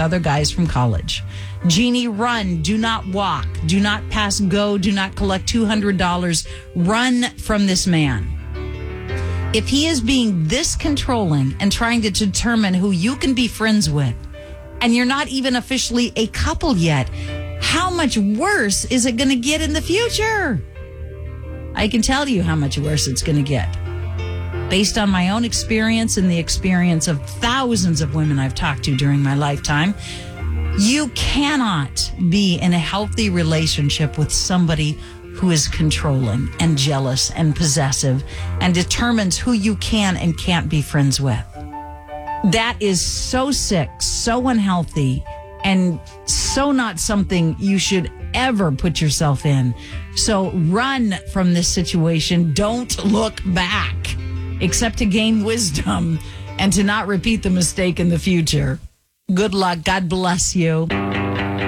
other guys from college. Jeannie, run. Do not walk. Do not pass go. Do not collect $200. Run from this man. If he is being this controlling and trying to determine who you can be friends with, and you're not even officially a couple yet, how much worse is it going to get in the future? I can tell you how much worse it's going to get. Based on my own experience and the experience of thousands of women I've talked to during my lifetime, you cannot be in a healthy relationship with somebody who is controlling and jealous and possessive and determines who you can and can't be friends with. That is so sick, so unhealthy, and so not something you should ever put yourself in. So run from this situation. Don't look back, except to gain wisdom and to not repeat the mistake in the future. Good luck. God bless you.